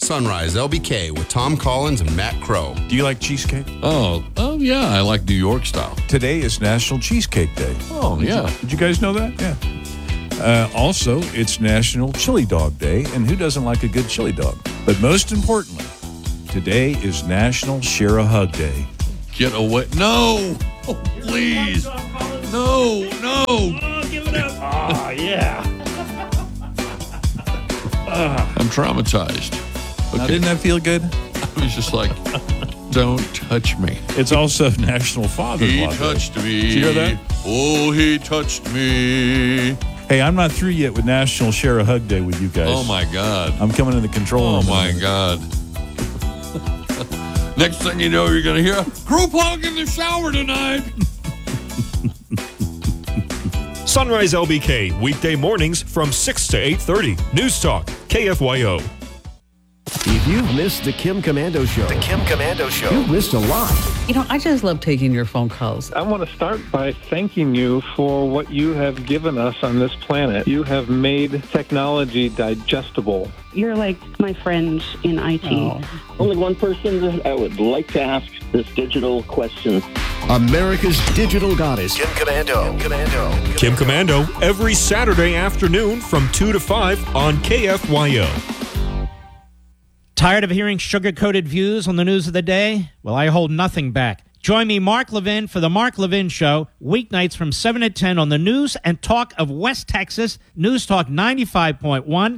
Sunrise LBK with Tom Collins and Matt Crow. Do you like cheesecake? Oh, yeah, I like New York style. Today is National Cheesecake Day. Oh, yeah. Did you guys know that? Yeah. Also, it's National Chili Dog Day, and who doesn't like a good chili dog? But most importantly, today is National Share a Hug Day. Get away. No! Oh, please. No. Oh, give it up. Oh, yeah. I'm traumatized. Okay. Now, didn't that feel good? I was just like, don't touch me. It's also National Father's He Law Day. touched me. Did you hear that? Oh, he touched me. Hey, I'm not through yet with National Share a Hug Day with you guys. Oh, my God. I'm coming in the control room. Oh, my God. Next thing you know, you're going to hear, group hug in the shower tonight. Sunrise LBK, weekday mornings from 6 to 8:30. News Talk, KFYO. If you've missed the Kim Komando Show, you've missed a lot. I just love taking your phone calls. I want to start by thanking you for what you have given us on this planet. You have made technology digestible. You're like my friend in IT. Oh. Only one person that I would like to ask this digital question. America's digital goddess, Kim Komando. Kim Komando, every Saturday afternoon from 2 to 5 on KFYO. Tired of hearing sugar-coated views on the news of the day? Well, I hold nothing back. Join me, Mark Levin, for The Mark Levin Show, weeknights from 7 to 10 on the news and talk of West Texas, News Talk 95.1,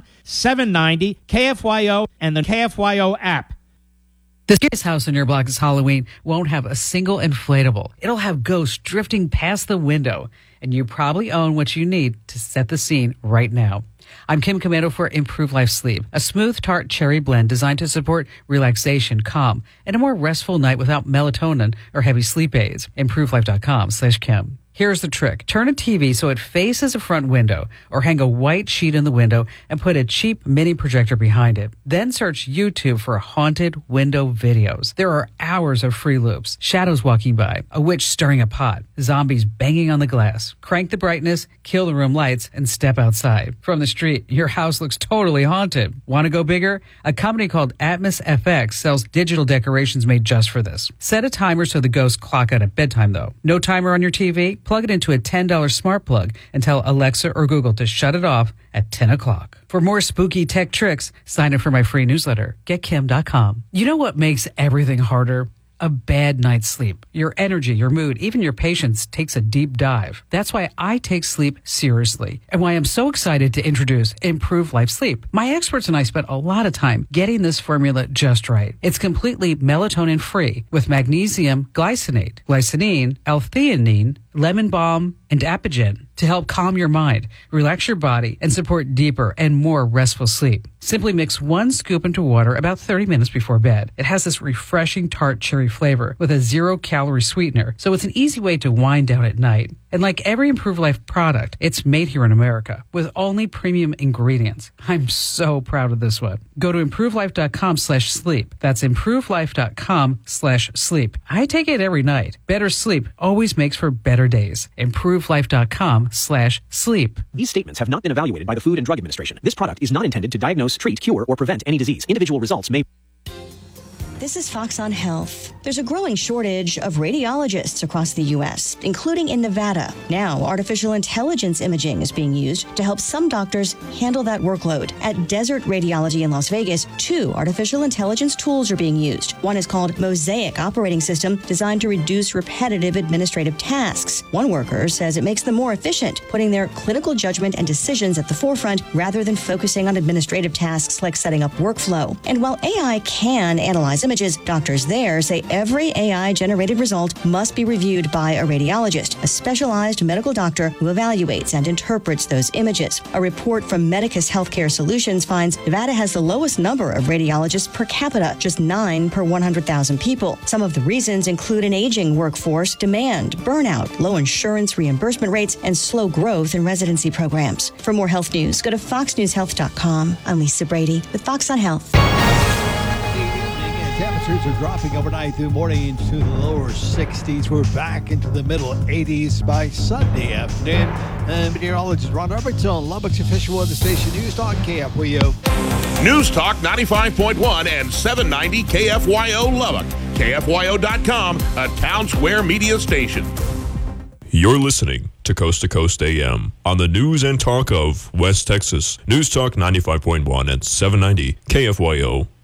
790, KFYO, and the KFYO app. The scariest house on your block this Halloween won't have a single inflatable. It'll have ghosts drifting past the window, and you probably own what you need to set the scene right now. I'm Kim Komando for Improve Life Sleep, a smooth tart cherry blend designed to support relaxation, calm, and a more restful night without melatonin or heavy sleep aids. ImproveLife.com/Kim. Here's the trick. Turn a TV so it faces a front window, or hang a white sheet in the window and put a cheap mini projector behind it. Then search YouTube for haunted window videos. There are hours of free loops, shadows walking by, a witch stirring a pot, zombies banging on the glass. Crank the brightness, kill the room lights, and step outside. From the street, your house looks totally haunted. Want to go bigger? A company called Atmos FX sells digital decorations made just for this. Set a timer so the ghosts clock out at bedtime, though. No timer on your TV? Plug it into a $10 smart plug and tell Alexa or Google to shut it off at 10 o'clock. For more spooky tech tricks, sign up for my free newsletter, getkim.com. You know what makes everything harder? A bad night's sleep. Your energy, your mood, even your patience takes a deep dive. That's why I take sleep seriously, and why I'm so excited to introduce Improve Life Sleep. My experts and I spent a lot of time getting this formula just right. It's completely melatonin-free with magnesium glycinate, glycinine, L-theanine, lemon balm, and Apigen to help calm your mind, relax your body, and support deeper and more restful sleep. Simply mix 1 scoop into water about 30 minutes before bed. It has this refreshing tart cherry flavor with a 0-calorie sweetener, so it's an easy way to wind down at night. And like every Improve Life product, it's made here in America with only premium ingredients. I'm so proud of this one. Go to ImproveLife.com/sleep. That's ImproveLife.com/sleep. I take it every night. Better sleep always makes for better days. ImproveLife.com/sleep. These statements have not been evaluated by the Food and Drug Administration. This product is not intended to diagnose, treat, cure, or prevent any disease. Individual results may... This is Fox on Health. There's a growing shortage of radiologists across the U.S., including in Nevada. Now, artificial intelligence imaging is being used to help some doctors handle that workload. At Desert Radiology in Las Vegas, 2 artificial intelligence tools are being used. One is called Mosaic Operating System, designed to reduce repetitive administrative tasks. One worker says it makes them more efficient, putting their clinical judgment and decisions at the forefront rather than focusing on administrative tasks like setting up workflow. And while AI can analyze images, doctors there say every AI-generated result must be reviewed by a radiologist, a specialized medical doctor who evaluates and interprets those images. A report from Medicus Healthcare Solutions finds Nevada has the lowest number of radiologists per capita, just 9 per 100,000 people. Some of the reasons include an aging workforce, demand, burnout, low insurance reimbursement rates, and slow growth in residency programs. For more health news, go to foxnewshealth.com. I'm Lisa Brady with Fox on Health. Temperatures are dropping overnight through morning into the lower 60s. We're back into the middle 80s by Sunday afternoon. Meteorologist Ron Arbitton, Lubbock's official weather station, News Talk KFYO. News Talk 95.1 and 790 KFYO Lubbock. KFYO.com, a Town Square media station. You're listening to Coast AM on the news and talk of West Texas. News Talk 95.1 and 790 KFYO.